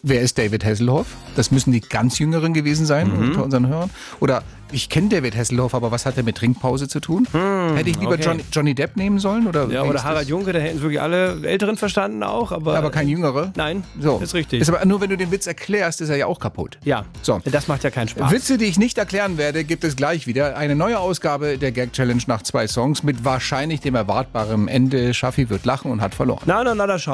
wer ist David Hasselhoff? Das müssen die ganz Jüngeren gewesen sein unter unseren Hörern. Oder ich kenne David Hasselhoff, aber was hat er mit Trinkpause zu tun? Hätte ich lieber Johnny Depp nehmen sollen? Oder Harald Junke, da hätten es wirklich alle Älteren verstanden auch. Aber kein Jüngerer? Nein, so. ist richtig. Ist aber nur wenn du den Witz erklärst, ist er ja auch kaputt. Ja, so. Das macht ja keinen Spaß. Witze, die ich nicht erklären werde, gibt es gleich wieder. Eine neue Ausgabe der Gag-Challenge nach 2 Songs mit wahrscheinlich dem erwartbaren Ende. Schaffi wird lachen und hat verloren. Na, schau.